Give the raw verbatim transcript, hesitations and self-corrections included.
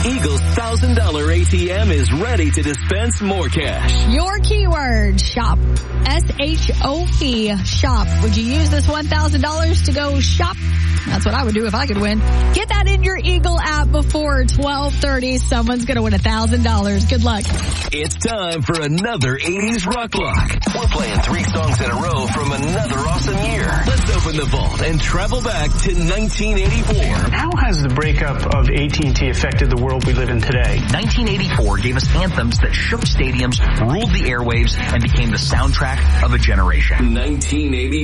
Eagle's one thousand dollars A T M is ready to dispense more cash. Your keyword, shop. S H O P, shop. Would you use this one thousand dollars to go shop? That's what I would do if I could win. Get that in your Eagle app before twelve thirty. Someone's going to win one thousand dollars. Good luck. It's time for another eighties Rock Block. We're playing three songs in a row from another awesome year. Let's open the vault and travel back to nineteen eighty-four. How has the breakup of A T and T affected the world we live in today? nineteen eighty-four gave us anthems that shook stadiums, ruled the airwaves, and became the soundtrack of a generation. nineteen eighty-four.